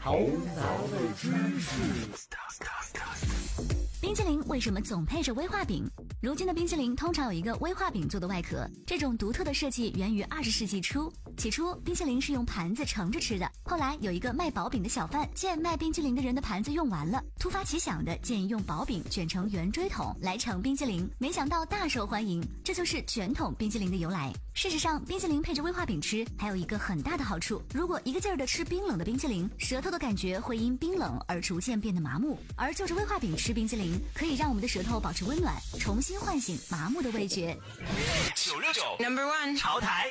头脑的知识。 冰淇淋为什么总配着威化饼？如今的冰淇淋通常有一个威化饼做的外壳，这种独特的设计源于20世纪初。起初，冰淇淋是用盘子盛着吃的，后来有一个卖薄饼的小贩见卖冰淇淋的人的盘子用完了，突发奇想的建议用薄饼卷成圆锥筒来盛冰淇淋，没想到大受欢迎，这就是卷筒冰淇淋的由来。事实上，冰淇淋配着威化饼吃还有一个很大的好处，如果一个劲儿的吃冰冷的冰淇淋，舌头的感觉会因冰冷而逐渐变得麻木，而就着威化饼吃冰淇淋可以让我们的舌头保持温暖，重新唤醒麻木的味觉。 969 Number 1 潮台